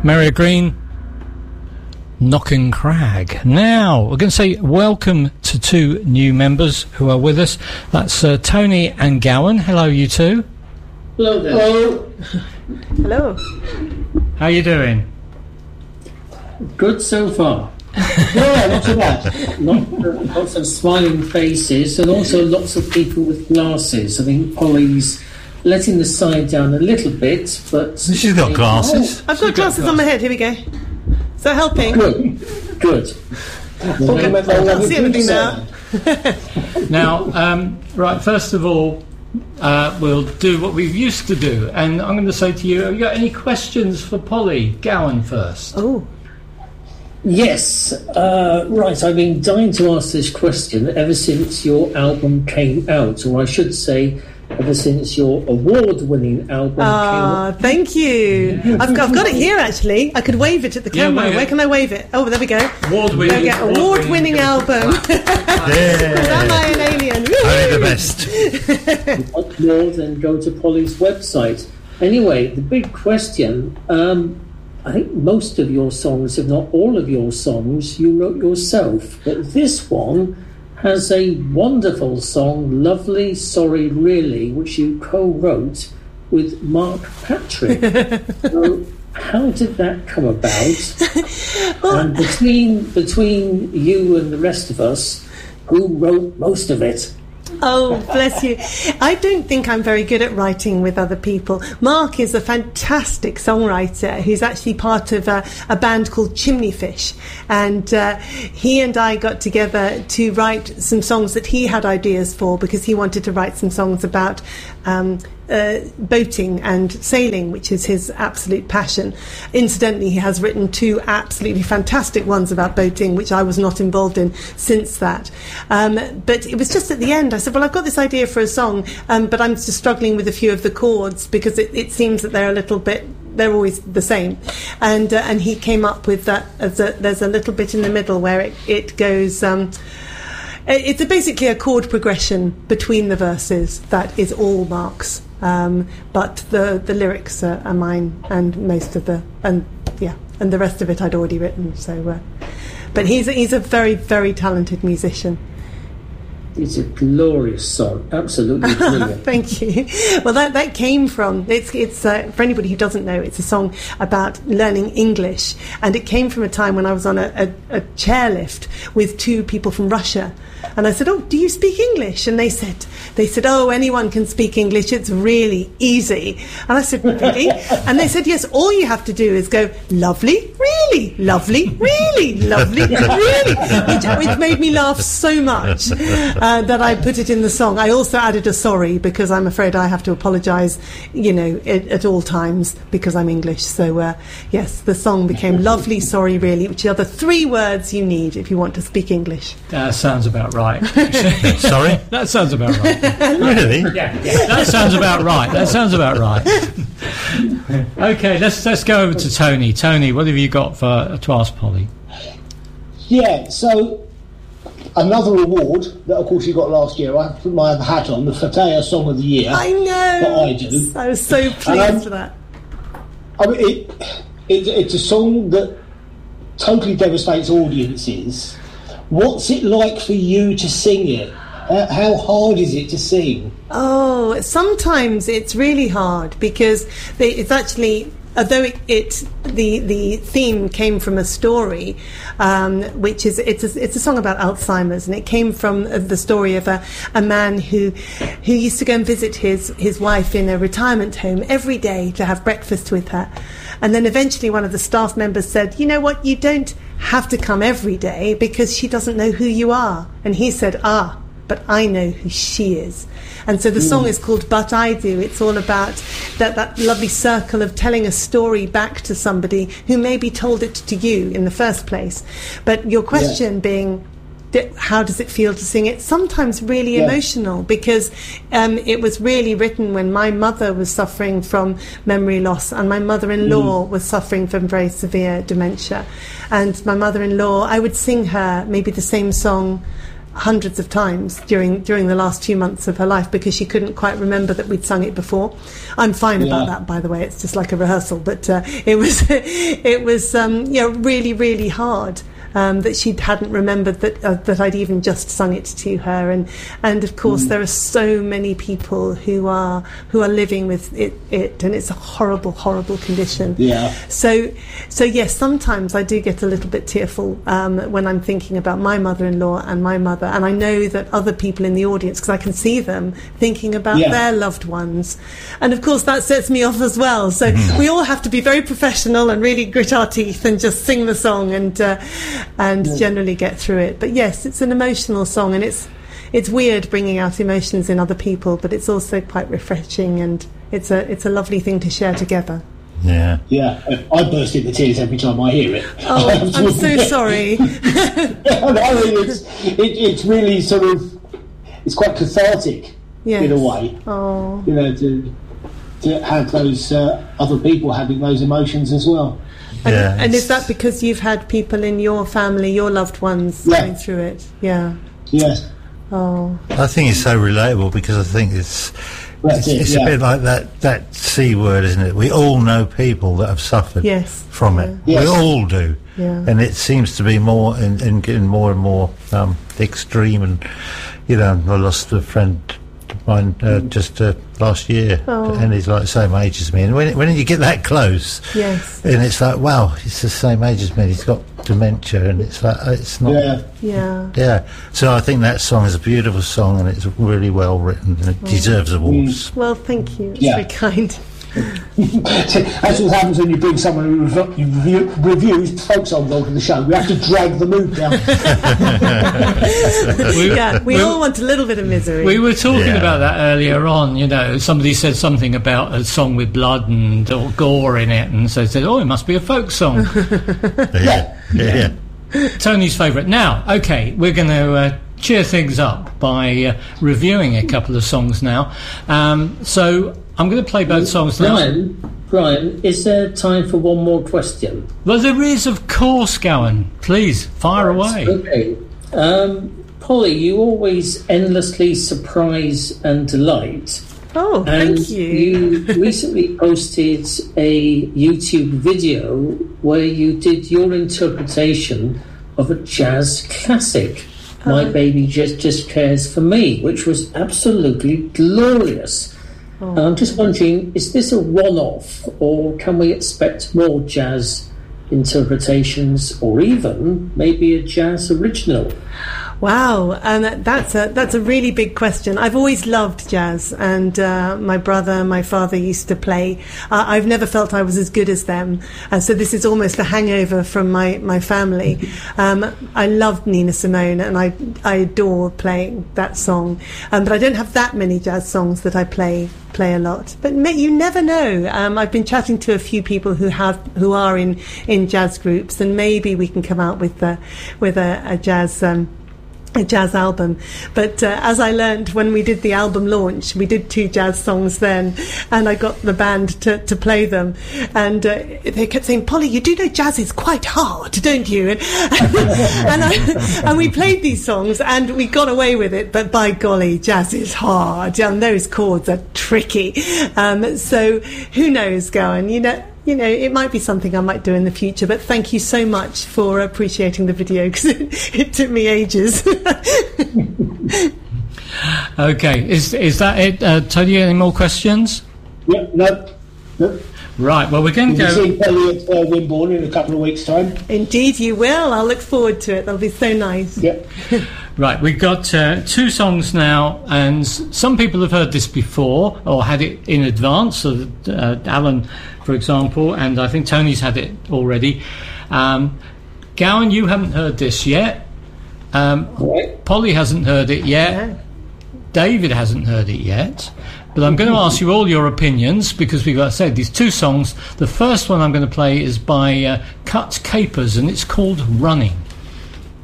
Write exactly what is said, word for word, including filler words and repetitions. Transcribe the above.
Merrier Green, Knockin' Crag. Now, we're going to say welcome to two new members who are with us. That's uh, Tony and Gowan. Hello, you two. Hello there. Hello. Hello. How you doing? Good so far. Yeah, not too bad. Lots, lots of smiling faces and also lots of people with glasses. I think Polly's letting the side down a little bit, but... She's got glasses. I've got glasses on my head. Here we go. Is that helping? Good. Good. I'll see everything now. Now, um, right, first of all, uh, we'll do what we've used to do. And I'm going to say to you, have you got any questions for Polly? Gowan first. Oh. Yes, uh, right. I've been dying to ask this question ever since your album came out, or I should say, ever since your award-winning album Ah, came out. thank you. I've got, I've got it here, actually. I could wave it at the Yeah, camera. wave it. Where can I wave it? Oh, there we go. Award-winning. There we go. Award-winning album. Am I an alien? Only the best. Much more than go to Polly's website. Anyway, the big question, um, I think most of your songs, if not all of your songs, you wrote yourself. But this one has a wonderful song, Lovely, Sorry, Really, which you co-wrote with Mark Patrick. So how did that come about? And between between you and the rest of us, who wrote most of it? Oh, bless you. I don't think I'm very good at writing with other people. Mark is a fantastic songwriter who's actually part of a, a band called Chimney Fish. And uh, he and I got together to write some songs that he had ideas for, because he wanted to write some songs about um, uh, boating and sailing, which is his absolute passion. Incidentally, he has written two absolutely fantastic ones about boating, which I was not involved in since that. Um, but it was just at the end, I said, well, I've got this idea for a song, um, but I'm just struggling with a few of the chords, because it, it seems that they're a little bit, they're always the same. And uh, and he came up with that, as a, there's a little bit in the middle where it, it goes... Um, it's a, basically a chord progression between the verses that is all Mark's. Um, but the the lyrics are, are mine, and most of the and yeah, and the rest of it I'd already written. So, uh, but he's a, he's a very very talented musician. It's a glorious song, absolutely brilliant. Thank you. Well, that that came from it's it's uh, for anybody who doesn't know, it's a song about learning English, and it came from a time when I was on a, a, a chairlift with two people from Russia, and I said, "Oh, do you speak English?" And they said, "They said, oh, anyone can speak English. It's really easy." And I said, "Really?" And they said, "Yes. All you have to do is go, lovely, really, lovely, really, lovely, really," which, which made me laugh so much. Uh, that I put it in the song. I also added a sorry, because I'm afraid I have to apologise, you know, at, at all times, because I'm English. So, uh, yes, the song became Lovely, Sorry, Really, which are the three words you need if you want to speak English. That sounds about right. Sorry? That sounds about right. Really? Yeah, yeah, that sounds about right. That sounds about right. Okay, let's let's go over to Tony. Tony, what have you got for to ask Polly? Yeah, so another award that, of course, you got last year. I have to put my hat on, the Fataya Song of the Year. I know. That I do. I was so pleased um, for that. I mean, it, it, it's a song that totally devastates audiences. What's it like for you to sing it? How, how hard is it to sing? Oh, sometimes it's really hard, because they, it's actually... Although it, it the the theme came from a story, um, which is it's a, it's a song about Alzheimer's, and it came from the story of a, a man who who used to go and visit his his wife in a retirement home every day to have breakfast with her, and then eventually one of the staff members said, "You know what? You don't have to come every day, because she doesn't know who you are." And he said, "Ah, but I know who she is." And so the mm. song is called But I Do. It's all about that, that lovely circle of telling a story back to somebody who maybe told it to you in the first place. But your question yeah. being, how does it feel to sing it? Sometimes really yeah. emotional, because um, it was really written when my mother was suffering from memory loss, and my mother-in-law mm. was suffering from very severe dementia. And my mother-in-law, I would sing her maybe the same song hundreds of times during during the last two months of her life because she couldn't quite remember that we'd sung it before. I'm fine Yeah. about that, by the way. It's just like a rehearsal, but uh, it was it was um, you know really really hard. Um, that she hadn't remembered that uh, that I'd even just sung it to her, and and of course mm. there are so many people who are who are living with it, it, and it's a horrible, horrible condition. Yeah. So, so yes, sometimes I do get a little bit tearful um, when I'm thinking about my mother-in-law and my mother, and I know that other people in the audience, because I can see them thinking about yeah. their loved ones, and of course that sets me off as well. So mm. we all have to be very professional and really grit our teeth and just sing the song and. Uh, and yeah. generally get through it. But yes, it's an emotional song, and it's it's weird bringing out emotions in other people, but it's also quite refreshing, and it's a it's a lovely thing to share together. Yeah. Yeah, I burst into tears every time I hear it. Oh, I'm so sorry. I mean, it's, it, it's really sort of, it's quite cathartic yes. in a way. Oh. You know, to, to have those uh, other people having those emotions as well. And, yeah, and is that because you've had people in your family, your loved ones, yeah. going through it? Yeah. Yes. Oh. I think it's so relatable because I think it's That's it's, it, it's yeah. a bit like that, that C word, isn't it? We all know people that have suffered yes. from yeah. it. Yes. We all do. Yeah. And it seems to be more and, and getting more and more um, extreme. And, you know, I lost a friend of mine uh, just uh, last year, Oh. and he's like the same age as me. And when, when you get that close, Yes. and it's like, wow, he's the same age as me, he's got dementia, and it's like, it's not... Yeah. Yeah. Yeah, so I think that song is a beautiful song, and it's really well written, and it deserves awards. Well, thank you. It's Yeah. very kind. That's what happens when you bring someone who rev- review, reviews folk songs onto the show. We have to drag the mood down. We- Yeah, we we- all want a little bit of misery. We were talking Yeah. about that earlier on. You know, somebody said something about a song with blood and or gore in it, and so they said, "Oh, it must be a folk song." Yeah, yeah, yeah. Tony's favourite. Now, okay, we're going to uh, cheer things up by uh, reviewing a couple of songs now. Um, so I'm going to play both songs now. Brian, Brian, is there time for one more question? Well, there is, of course, Gowan. Please, fire away. Okay. Um, Polly, you always endlessly surprise and delight. Oh, And thank you. you recently posted a YouTube video where you did your interpretation of a jazz classic, My Oh. Baby Just Just Cares for Me, which was absolutely glorious. Oh. And I'm just wondering, is this a one-off, or can we expect more jazz interpretations, or even maybe a jazz original? Wow, and that, that's a that's a really big question. I've always loved jazz, and uh, my brother and my father used to play. Uh, I've never felt I was as good as them, and so this is almost a hangover from my my family. Um, I loved Nina Simone, and I I adore playing that song, um, but I don't have that many jazz songs that I play play a lot. But may, you never know. Um, I've been chatting to a few people who have who are in in jazz groups, and maybe we can come out with the with a, a jazz. Um, a jazz album, but uh, as I learned when we did the album launch, we did two jazz songs then, and I got the band to, to play them, and uh, they kept saying, "Polly, you do know jazz is quite hard, don't you?" And and, I, and we played these songs and we got away with it, but by golly, jazz is hard, and those chords are tricky. Um, so who knows, Gowan? You know. You know, it might be something I might do in the future, but thank you so much for appreciating the video, because it, it took me ages. Okay, is is that it, uh, Tony? Any more questions? Yeah, no, no. Right. Well, we're going to We'll go. see Polly at uh, Wimborne in a couple of weeks' time. Indeed you will. I'll look forward to it. That'll be so nice. Yep. Right, we've got uh, two songs now, and s- some people have heard this before or had it in advance. So, uh, Alan, for example, and I think Tony's had it already. Um, Gowan, you haven't heard this yet. Um, Right. Polly hasn't heard it yet. Yeah. David hasn't heard it yet. But I'm going to ask you all your opinions, because we've got to say these two songs. The first one I'm going to play is by uh, Cut Capers, and it's called Running.